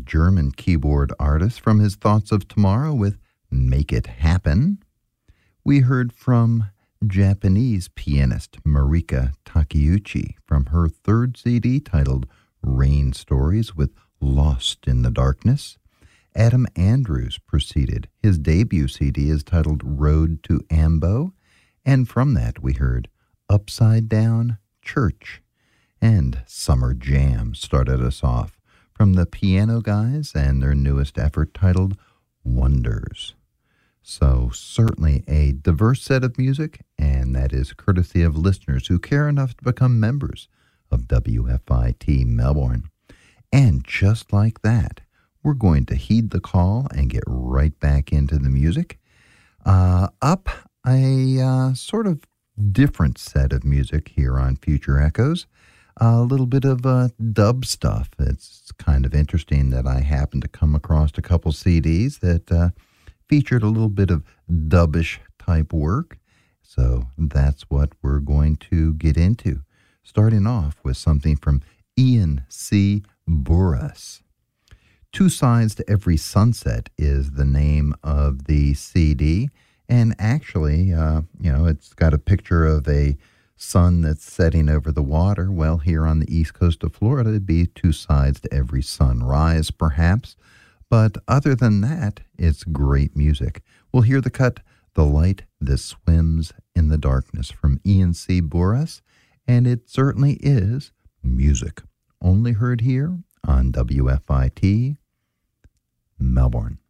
German keyboard artist, from his Thoughts of Tomorrow with Make It Happen. We heard from Japanese pianist Marika Takeuchi from her third CD titled Rain Stories with Lost in the Darkness. Adam Andrews preceded. His debut CD is titled Road to Ambo, and from that we heard Upside Down Church. And Summer Jam started us off from the Piano Guys and their newest effort titled Wonders. So certainly a diverse set of music, and that is courtesy of listeners who care enough to become members of WFIT Melbourne. And just like that, we're going to heed the call and get right back into the music. Up a sort of different set of music here on Future Echoes. A little bit of dub stuff. It's kind of interesting that I happened to come across a couple CDs that featured a little bit of dubbish type work. So that's what we're going to get into. Starting off with something from Ian C. Burras. Two Sides to Every Sunset is the name of the CD. And actually, it's got a picture of a sun that's setting over the water. Well, here on the east coast of Florida, it'd be two sides to every sunrise, perhaps. But other than that, it's great music. We'll hear the cut, The Light That Swims in the Darkness, from Ian C. Burras, and it certainly is music. Only heard here on WFIT Melbourne.